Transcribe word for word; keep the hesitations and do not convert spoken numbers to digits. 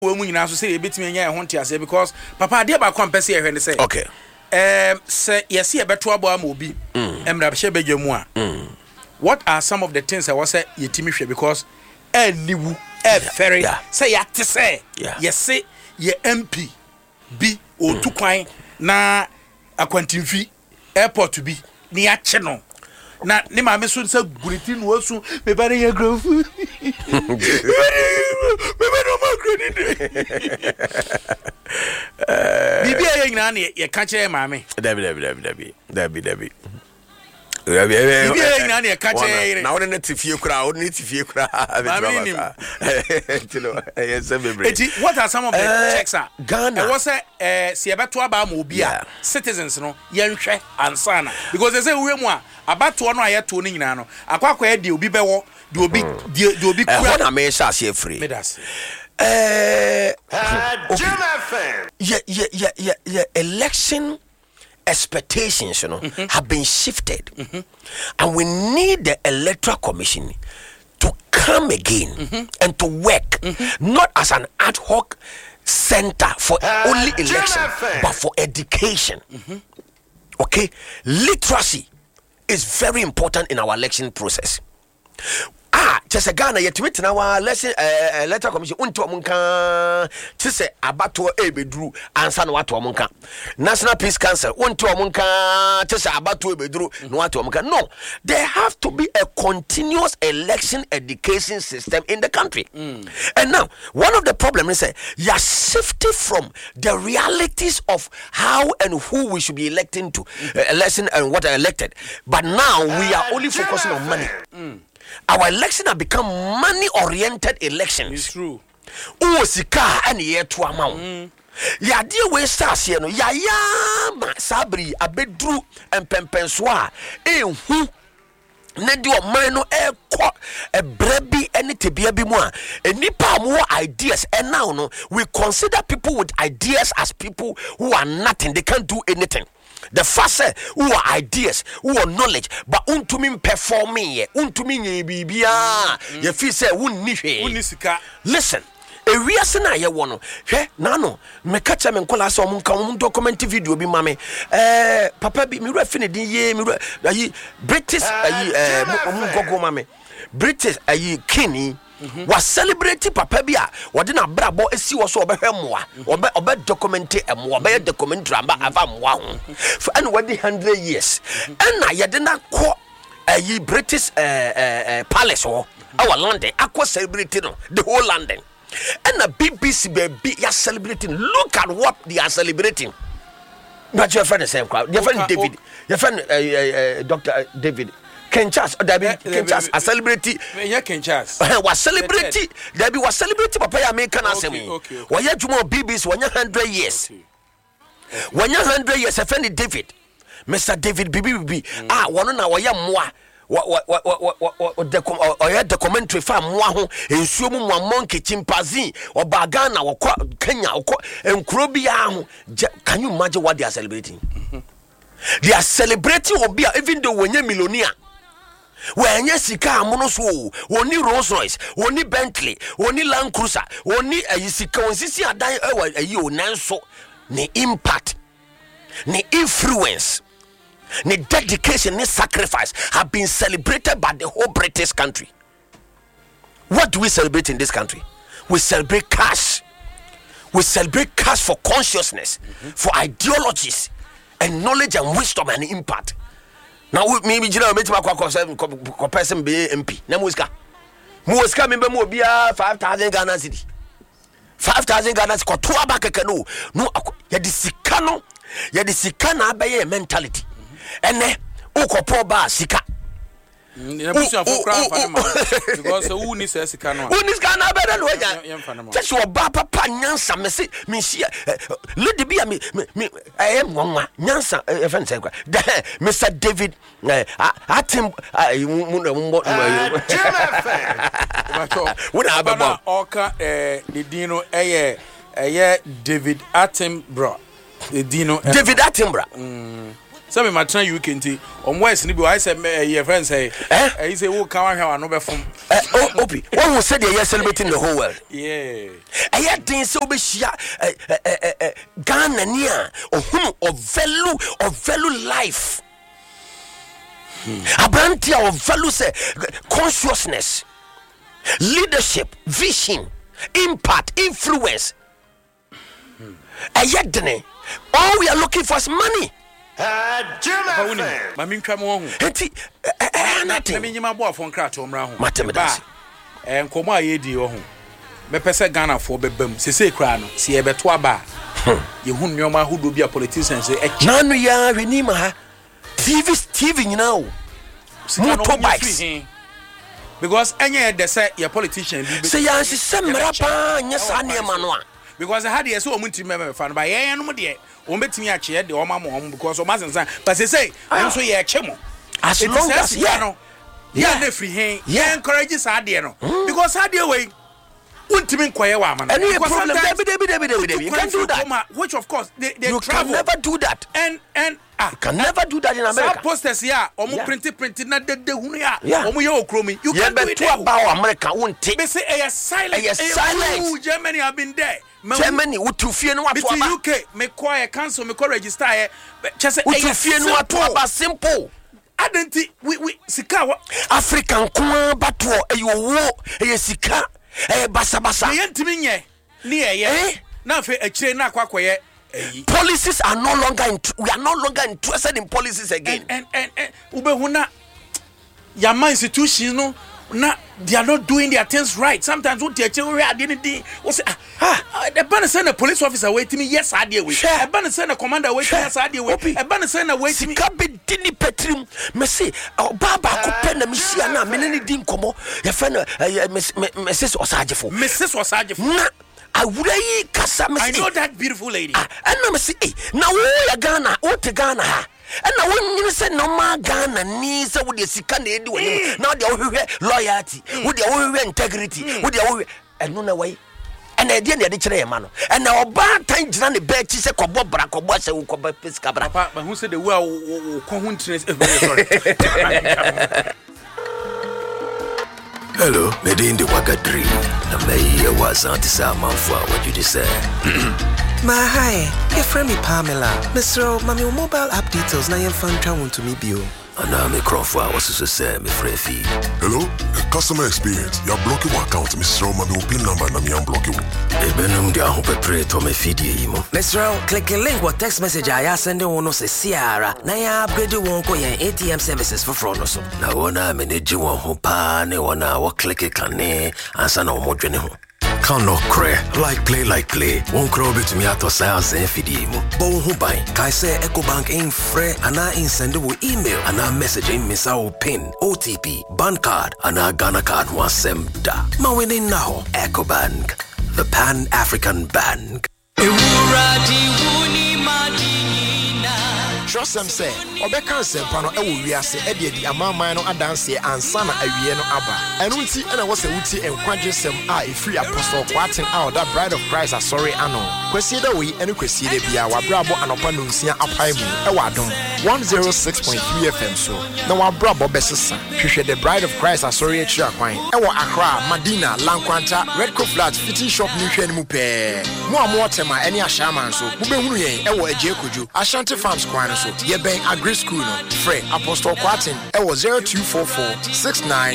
we mu nyina so say e betimi nya e ho ntia say because papa de ba kwam pese e hwe ne say okay um say yes e beto abo am obi emra be bedwamu a what are some of the things I was say yetimi hwe because e niwu e ferry say ya te say yes say ye M P bi o tu kwan na akwantimfi airport to be ni a che no na ne ma me so say guriti no osu me bare ye growth me bare no ma credit bibi e nyina na ye ka che ma me dabi dabi dabi dabi dabi dabi bibi e nyina na ye ka che na wona na tifie kura wona tifie kura tilo yes bebre what are some of the checks are Ghana e was eh se beto aba ma obi a citizens no ye nhwe ansana because they say we mu a abato no ayeto ni nyina no akwakwa e de obi bewo de obi de obi kura na me sha se free medas eh Jim F M yeah yeah yeah yeah yeah election expectations you know mm-hmm. have been shifted mm-hmm. and we need the electoral commission to come again mm-hmm. and to work mm-hmm. not as an ad hoc center for uh, only election but for education mm-hmm. okay literacy is very important in our election process. Ah, just Ghana yet with our lesson uh, electoral commission unto munka tise abato ebedru ansa no wato munka National Peace Council unto munka tise abato ebedru no wato munka. No, there have to be a continuous election education system in the country. Mm. And now one of the problems is that you are shifting from the realities of how and who we should be electing to mm. uh, election and what are elected, but now we are only focusing on money. Mm. Our election have become money-oriented elections. It's true. Oh, sika and ye to amount. Ya dear we stars here no ya ya ma sabri abedru and pempenswa eh hu na di o man no e kwa e brebi ene tebia bi mu a enipa mo ideas and now no we consider people with ideas as people who are nothing, they can't do anything. The first uh, who are ideas, who are knowledge, but untumi performing, untumi nye bibia. You feel say unni unisika. Listen, e wiase na ye wono. Hwe na no, me kacha me nkola so mo nka mo document video bi mame. Eh papa bi mi refi ne din ye mi ayi British ayi eh mo gogo mame. British ayi kini Mm-hmm. was celebrating papa bia wode na brabo esi wo so obehwe moa obe obe document emo obe document drama ava moa ho and what the one hundred years and na yede na ko ayi British eh eh palace ho our London akwa celebrating no the whole London and the B B C baby ya celebrating. Look at what they are celebrating. But your friend the same crowd, your friend David, your friend uh, uh, Doctor David Ken Charles, or David Ken Charles, a celebrity. Yeah, Ken Charles was celebrity. David was celebrity. Papa American Assembly. Why you do more B B S? One hundred years. One hundred years. A friend David, Mister David B B B. Ah, one na waya moi. What what what what what what the or ya documentary fa moi ho ensuo mu mo monkey chimpanzee or bagana or Kenya or enkrobia ho. Can you imagine what they are celebrating? They are celebrating obia even though when you millionaire. When you see car monoso, only Rolls Royce, only Bentley, only Land Cruiser, only a Yisika, on Sisi Adai, a you nanso, ne impact, ne influence, ne dedication, ne sacrifice have been celebrated by the whole British country. What do we celebrate in this country? We celebrate cash. We celebrate cash for consciousness, mm-hmm. for ideologies, and knowledge and wisdom and impact. Now maybe you know, meet my person be M P. Na muska, muska member mo bia five thousand Ghana cedi. Five thousand Ghana cedi. Ko to abaka kanu. No, ya di sika no, ya di sika na abaye mentality. Ene, ukopo ba sika. Because who needs a scan? Who needs Ghana better? No, just your papa Nyansa. Me say, me see. Let the be a me. Me, I am one Nyansa. Mister David, I think I would have a Oka, the Dino, a year, David Attenborough, the Dino, David Attenborough. Some of my time you can see on West Nibu. I said, your friend say, he say, who come out here and over from Oh, Obi, what who said you're celebrating the whole world? Yeah. I had things so be share Ghana near or whom or value or value life. Abrantia of value say consciousness, leadership, vision, impact, influence. I had done all we are looking for is money. Mami ntwa mo ho. Enti eh nothing. Mami nyima bo afon kra to mra ho. Matemedasi. Eh nkomo aye di wo ho. Me pese Ghana fo bebam. Sese kra no, se ye beto aba. Ye hu nyoma hodo bi a politicians e echi. Nanu ya hweni ma ha. T V T V nyina o. Motorbikes. Because enye de say your politician bi. Say ya se mra pa nya sa ne ma no a. Because I had the so much member fan by yeah no de o betimi a che de o ma mo because o masensan but say say am so ye chemo as long as yeah no yeah na free hen yeah encourage sa de no because sa de way untimi nkoye wa ma no any problem debi debi debi debi you can do that which of course they they you travel. Can never do that and and ah you can never do that in America. Some posters here o mo print print na de de hunu ya o mo ye okromi you can do it to about America won't take they say a silent a silent Germany have been there. Germany utufie no ato aba U K me call cancel me call register here chese utufie no ato aba simple adenti we we sika African kwa bato eyo e sika e basa basa me yentimi nye ne ye na afa akire na akwakoye policies are no longer in, we are no longer interested in policies again and and, and ubehuna yama institution no na they are not doing their things right. Sometimes what they actually are doing, what say ah, the banner send a police officer waiting me. Yes, I deal with. A banner send a commander waiting. Yes, I deal with. A banner send a waiting me. Sikabe dini petrim. Messi, oh Baba, kupenda misiana. Meneni din komo. Your friend, Missus Osajefo. Missus Osajefo. Na, I would I kasa Messi. I know that beautiful lady. Ah, and now Messi, now we are Ghana, what the Ghana ha. And now when you say no ma Ghana needs with the sika na do now they are loyalty with their integrity with their and no way and the idea they chere man and now bad time jina ne be chi se kobo bra kobo se wo kobo pesika bra papa who say the way ko huntness sorry. Hello, Medindi Wagadri. Na me was antisa manfwa what you say. Ma hi, your friend me Pamela. Mister Mami mobile app details na yen fan twa to me bio. Ana me Crawford was to say me free fee. Hello, customer experience. You're blocking your account, Mister Mami pin number na me am blocking. E benum dia ho pepre to me feed imo. Mister click a link what text message I send on no se Ciara. Na ya upgrade won ko yen A T M services for fraud no so. Na wona me ne ji won ho pa ne wona wo click kan ne ansa na wo dwene ho. Can no cray like play like play. Won't crow bit me at ourselves and feed him. Bon who buy? Kai say EcoBank ain't free and I ain't send you email and I messaging miss our pin, O T P, bank card, and I Ghana card was sem da. Ma winning now. EcoBank, the Pan African Bank. Trust them say, Obeka Sempano, Ewu Riase, Eddie, Amama, no Adanse, and Sana, Avieno Abba. And Unti, and I was a Uti and Quadrisem, a free apostle, quatting out that bride of Christ, are sorry, Anno. Kwesida we, and Kwesida Bia, Brabo, and Opanuncia, Apaimu, Ewadon, one oh six point three F M. So, now our Brabo Bessasa, she the bride of Christ, are sorry, Chiaquine, Ewa Accra, Madina, Lanquanta, Red Co Flats, Fitting Shop, Nutrien Mupe. More Mortema, any Ashaman, so, Ube Ewa Ejekuju, Ashanti Farms Quine. Ye bang agri school no free Apostle Quartin. It was zero two four four six nine